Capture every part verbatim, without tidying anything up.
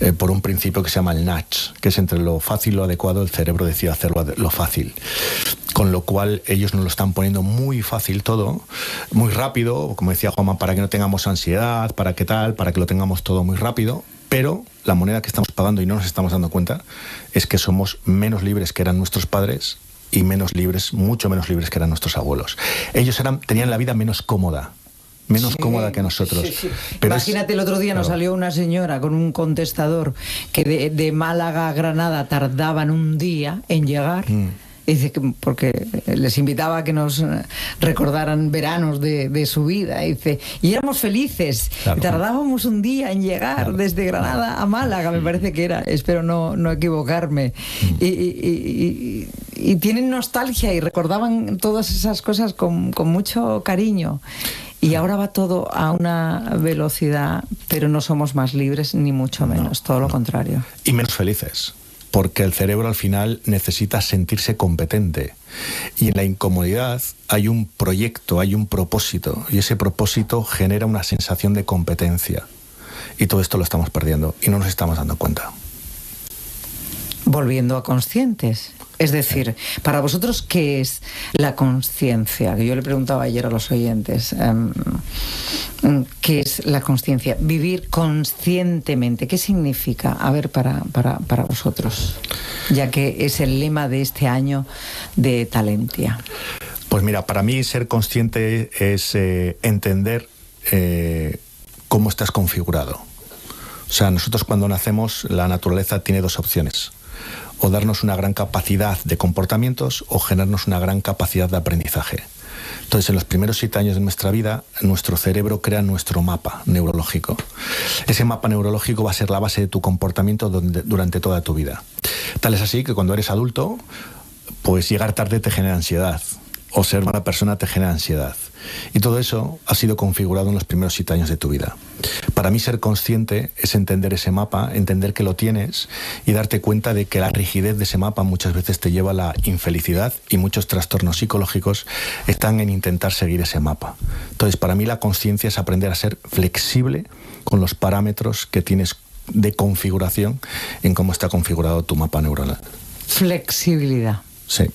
eh, por un principio que se llama el nudge, que es entre lo fácil y lo adecuado, el cerebro decide hacerlo lo fácil. Con lo cual ellos nos lo están poniendo muy fácil todo, muy rápido, como decía Juanma, para que no tengamos ansiedad, para que tal, para que lo tengamos todo muy rápido, pero la moneda que estamos pagando y no nos estamos dando cuenta es que somos menos libres que eran nuestros padres y menos libres, mucho menos libres que eran nuestros abuelos. Ellos eran, tenían la vida menos cómoda, menos sí, cómoda que nosotros. Sí, sí. Pero imagínate, es, el otro día claro. nos salió una señora con un contestador que de, de Málaga a Granada tardaban un día en llegar. Mm. Dice que porque les invitaba a que nos recordaran veranos de, de su vida. Dice, y éramos felices. Claro. Tardábamos un día en llegar claro. desde Granada a Málaga, me parece que era. Espero no, no equivocarme. Mm. Y, y, y, y tienen nostalgia y recordaban todas esas cosas con, con mucho cariño. Y ahora va todo a una velocidad, pero no somos más libres ni mucho menos, no, todo lo no. contrario. Y menos felices. Porque el cerebro al final necesita sentirse competente. Y en la incomodidad hay un proyecto, hay un propósito. Y ese propósito genera una sensación de competencia. Y todo esto lo estamos perdiendo y no nos estamos dando cuenta. Volviendo a conscientes. Es decir, para vosotros, ¿qué es la conciencia? Que yo le preguntaba ayer a los oyentes. Um, ¿Qué es la conciencia? Vivir conscientemente. ¿Qué significa? A ver, para, para, para vosotros, ya que es el lema de este año de Talentia. Pues mira, para mí ser consciente es eh, entender eh, cómo estás configurado. O sea, nosotros cuando nacemos, la naturaleza tiene dos opciones. O darnos una gran capacidad de comportamientos o generarnos una gran capacidad de aprendizaje. Entonces, en los primeros siete años de nuestra vida, nuestro cerebro crea nuestro mapa neurológico. Ese mapa neurológico va a ser la base de tu comportamiento durante toda tu vida. Tal es así que cuando eres adulto, pues llegar tarde te genera ansiedad, o ser mala persona te genera ansiedad. Y todo eso ha sido configurado en los primeros siete años de tu vida. Para mí ser consciente es entender ese mapa, entender que lo tienes y darte cuenta de que la rigidez de ese mapa muchas veces te lleva a la infelicidad y muchos trastornos psicológicos están en intentar seguir ese mapa. Entonces, para mí la conciencia es aprender a ser flexible con los parámetros que tienes de configuración en cómo está configurado tu mapa neuronal. Flexibilidad. Sí.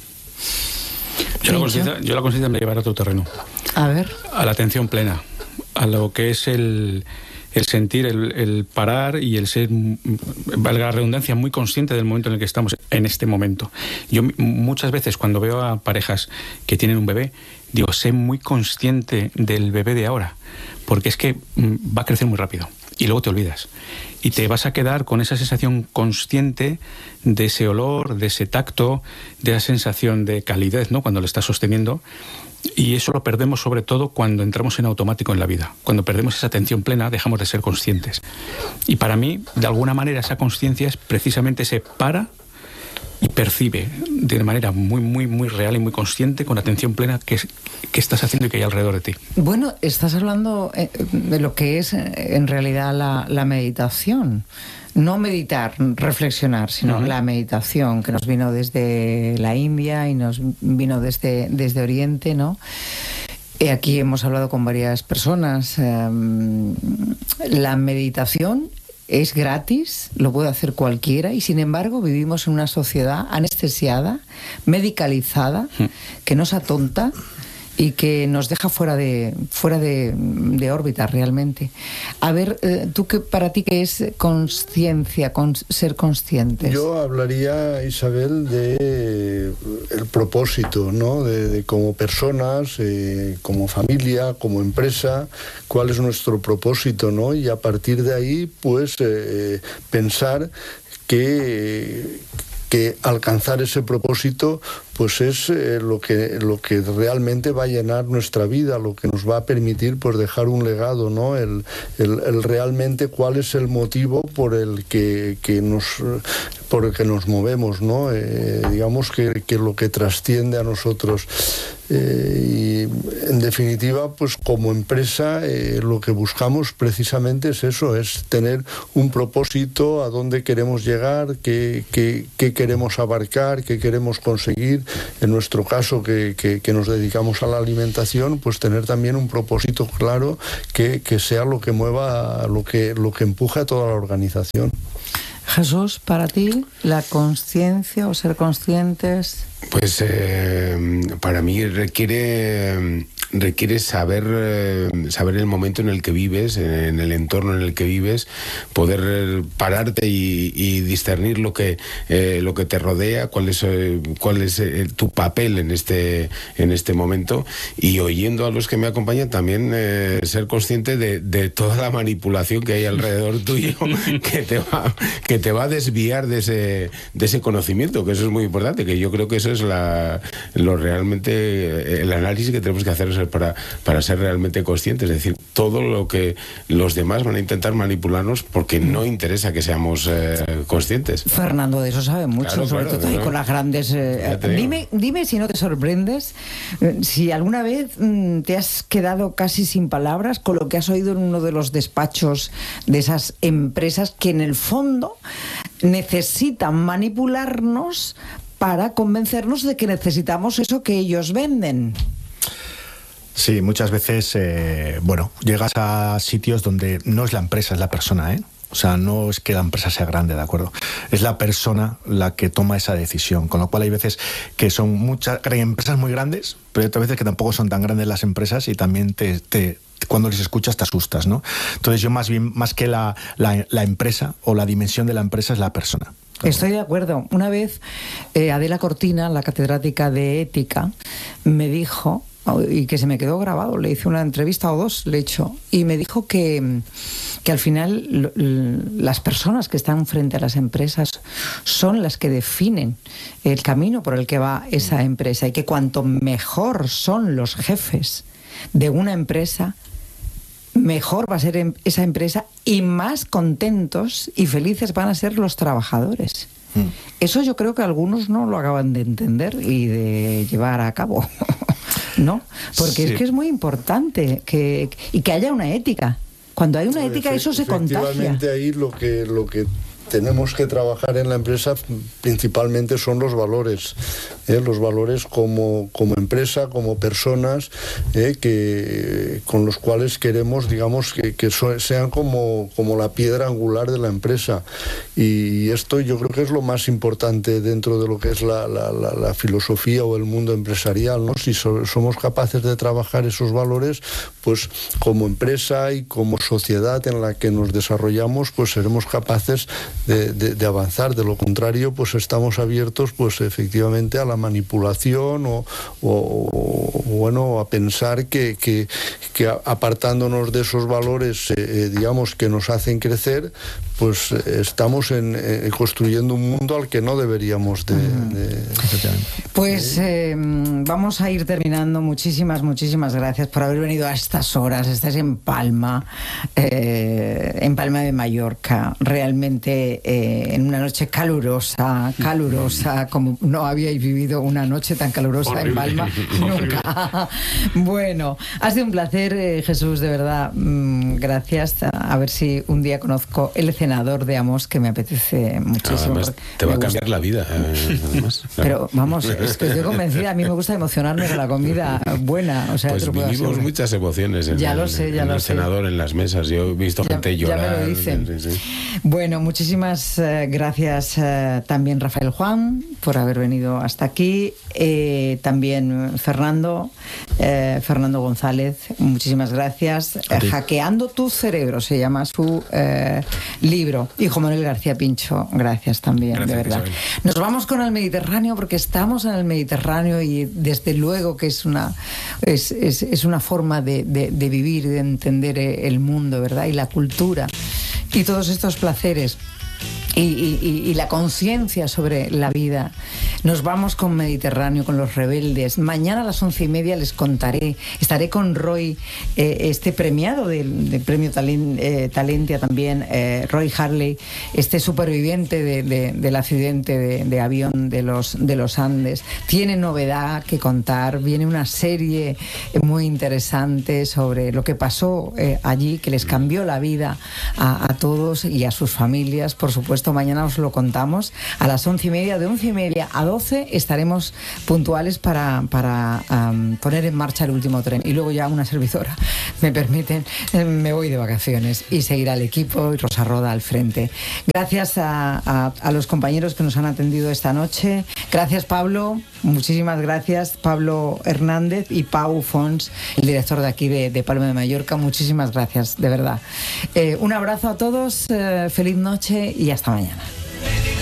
Yo la, conciencia, yo la conciencia me llevará a otro terreno. A ver. A la atención plena, a lo que es el, el sentir, el, el parar y el ser, valga la redundancia, muy consciente del momento en el que estamos en este momento. Yo muchas veces cuando veo a parejas que tienen un bebé, digo, sé muy consciente del bebé de ahora, porque es que va a crecer muy rápido y luego te olvidas. Y te vas a quedar con esa sensación consciente de ese olor, de ese tacto, de esa sensación de calidez, ¿no?, cuando lo estás sosteniendo. Y eso lo perdemos sobre todo cuando entramos en automático en la vida. Cuando perdemos esa atención plena, dejamos de ser conscientes. Y para mí, de alguna manera, esa conciencia es precisamente ese para y percibe de manera muy, muy, muy real y muy consciente, con atención plena, qué, qué estás haciendo y qué hay alrededor de ti. Bueno, estás hablando de lo que es en realidad la, la meditación. No meditar, reflexionar, sino uh-huh. la meditación, que nos vino desde la India y nos vino desde, desde Oriente, ¿no? Y aquí hemos hablado con varias personas. Um, la meditación es gratis, lo puede hacer cualquiera, y sin embargo vivimos en una sociedad anestesiada, medicalizada, uh-huh. que nos atonta y que nos deja fuera de fuera de, de órbita realmente. A ver, eh, tú, que para ti, ¿qué es conciencia, con ser conscientes? Yo hablaría, Isabel, de el propósito, ¿no? De, de como personas, eh, como familia, como empresa, cuál es nuestro propósito, ¿no? Y a partir de ahí, pues, eh, pensar que que alcanzar ese propósito pues es eh, lo que lo que realmente va a llenar nuestra vida, lo que nos va a permitir pues dejar un legado, ¿no? El, el, el realmente cuál es el motivo por el que, que nos por el que nos movemos, ¿no? Eh, digamos que, que lo que trasciende a nosotros. Eh, y en definitiva, pues como empresa eh, lo que buscamos precisamente es eso, es tener un propósito, a dónde queremos llegar, qué, qué, qué queremos abarcar, qué queremos conseguir. En nuestro caso, que, que, que nos dedicamos a la alimentación, pues tener también un propósito claro que, que sea lo que mueva, lo que, lo que empuje a toda la organización. Jesús, para ti, la conciencia o ser conscientes... Pues eh, para mí requiere requiere saber eh, saber el momento en el que vives, en el entorno en el que vives, poder pararte y, y discernir lo que eh, lo que te rodea, cuál es eh, cuál es eh, tu papel en este en este momento, y oyendo a los que me acompañan también eh, ser consciente de, de toda la manipulación que hay alrededor tuyo que te va que te va a desviar de ese de ese conocimiento, que eso es muy importante, que yo creo que eso es la lo realmente el análisis que tenemos que hacer para, para ser realmente conscientes, es decir, todo lo que los demás van a intentar manipularnos porque no interesa que seamos eh, conscientes. Fernando de eso sabe mucho, claro, sobre claro, todo claro. con las grandes... Eh, dime, dime si no te sorprendes, eh, si alguna vez mm, te has quedado casi sin palabras con lo que has oído en uno de los despachos de esas empresas que en el fondo necesitan manipularnos para convencernos de que necesitamos eso que ellos venden. Sí, muchas veces, eh, bueno, llegas a sitios donde no es la empresa, es la persona, ¿eh? O sea, no es que la empresa sea grande, ¿de acuerdo? Es la persona la que toma esa decisión, con lo cual hay veces que son muchas hay empresas muy grandes, pero hay otras veces que tampoco son tan grandes las empresas y también te... te cuando les escuchas te asustas, ¿no? Entonces yo más bien, más que la, la, la empresa o la dimensión de la empresa es la persona. Estoy de acuerdo. Una vez eh, Adela Cortina, la catedrática de ética, me dijo, y que se me quedó grabado, le hice una entrevista o dos, le he hecho, y me dijo que, que al final las personas que están frente a las empresas son las que definen el camino por el que va esa empresa, y que cuanto mejor son los jefes de una empresa, mejor va a ser esa empresa y más contentos y felices van a ser los trabajadores. Mm. Eso yo creo que algunos no lo acaban de entender y de llevar a cabo, ¿no? Porque sí. Es que es muy importante que, y que haya una ética. Cuando hay una ética, eso se contagia. Efectivamente, ahí lo que, lo que tenemos que trabajar en la empresa principalmente son los valores, ¿eh? Los valores como, como empresa, como personas, ¿eh? que, con los cuales queremos, digamos, que, que so, sean como, como la piedra angular de la empresa. Y esto yo creo que es lo más importante dentro de lo que es la, la, la, la filosofía o el mundo empresarial, ¿no? Si so, somos capaces de trabajar esos valores, pues como empresa y como sociedad en la que nos desarrollamos, pues seremos capaces De, de, de avanzar. De lo contrario, pues estamos abiertos, pues efectivamente, a la manipulación o, o, o bueno, a pensar que, que, que apartándonos de esos valores, eh, digamos, que nos hacen crecer, pues eh, estamos en, eh, construyendo un mundo al que no deberíamos de... de... Pues eh, vamos a ir terminando. Muchísimas, muchísimas gracias por haber venido a estas horas. Estás en Palma, eh, en Palma de Mallorca, realmente eh, en una noche calurosa, calurosa, como no habíais vivido una noche tan calurosa horrible, en Palma nunca. Bueno, ha sido un placer, eh, Jesús, de verdad. Mm, gracias. A ver si un día conozco el senador de Amos, que me apetece muchísimo. Además, te va a cambiar la vida. Eh, además, pero vamos, es que estoy convencida. A mí me gusta emocionarme con la comida buena. O sea, pues vivimos muchas emociones en, ya el, lo sé, ya en lo el sé. senador, en las mesas. Yo he visto ya, gente llorar. Ya me lo dicen. Sí, sí. Bueno, muchísimas eh, gracias eh, también Rafael Juan por haber venido hasta aquí. Eh, también Fernando, eh, Fernando González, muchísimas gracias. Eh, Hackeando tu cerebro se llama su eh, libro. Y Juan Manuel García Pincho, gracias también, gracias, de verdad. Isabel. Nos vamos con el Mediterráneo porque estamos en el Mediterráneo y desde luego que es una es, es, es una forma de, de, de vivir, de entender el mundo, ¿verdad? Y la cultura y todos estos placeres. Y, y, y la conciencia sobre la vida Nos vamos con Mediterráneo, con Los Rebeldes. Mañana a las once y media les contaré. Estaré con Roy, eh, este premiado del, del premio Talent, eh, Talentia también, eh, Roy Harley, este superviviente de, de, del accidente de, de avión de los, de los Andes. Tiene novedad que contar. Viene una serie muy interesante sobre lo que pasó eh, allí, que les cambió la vida a, a todos y a sus familias. Por supuesto, mañana os lo contamos a las once y media. De once y media a doce estaremos puntuales para, para um, poner en marcha el último tren. Y luego ya una servidora, me permiten, eh, me voy de vacaciones y seguirá el equipo y Rosa Roda al frente. Gracias a, a, a los compañeros que nos han atendido esta noche. Gracias, Pablo. Muchísimas gracias, Pablo Hernández y Pau Fons, el director de aquí de, de Palma de Mallorca. Muchísimas gracias, de verdad. Eh, un abrazo a todos, eh, feliz noche y hasta mañana.